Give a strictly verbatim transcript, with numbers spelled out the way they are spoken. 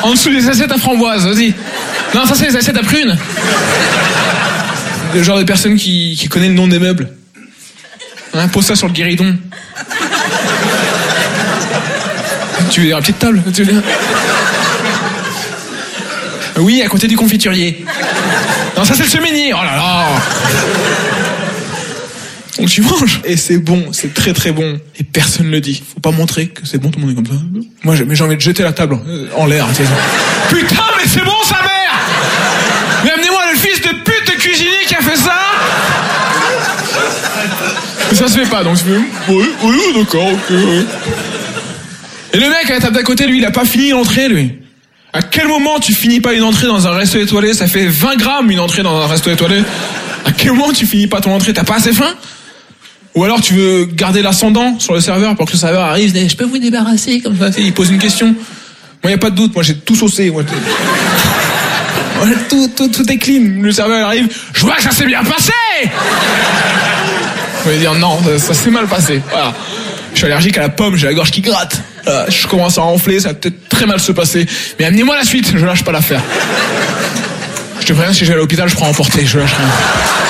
En dessous des assiettes à framboise, vas-y. Non, ça c'est les assiettes à prunes. Le genre de personne qui, qui connaît le nom des meubles. Hein, pose ça sur le guéridon. Tu veux dire la petite table, tu veux dire? Oui, à côté du confiturier. Non, ça c'est le semainier. Oh là là. Donc tu manges. Et c'est bon, c'est très très bon. Et personne ne le dit. Faut pas montrer que c'est bon, tout le monde est comme ça. Moi, j'ai, mais j'ai envie de jeter la table en l'air. Putain, mais c'est bon sa mère. Mais amenez-moi le fils de pute de cuisinier qui a fait ça. Et ça se fait pas, donc je fais, oui, oui, d'accord, ok. Et le mec à la table d'à côté, lui, il a pas fini l'entrée, lui. À quel moment tu finis pas une entrée dans un resto étoilé? Ça fait vingt grammes une entrée dans un resto étoilé. À quel moment tu finis pas ton entrée? T'as pas assez faim? Ou alors tu veux garder l'ascendant sur le serveur pour que le serveur arrive, dit, je peux vous débarrasser comme ça, il pose une question. Moi, y a pas de doute, moi j'ai tout saucé. Moi, tout, tout, tout est clean. Le serveur arrive, je vois que ça s'est bien passé. On va dire non, ça, ça s'est mal passé. Voilà. Je suis allergique à la pomme, j'ai la gorge qui gratte. Voilà, je commence à enfler, ça va peut-être très mal se passer. Mais amenez-moi la suite, je lâche pas l'affaire. Je te préviens, si je vais à l'hôpital, je prends emporter, je lâche rien.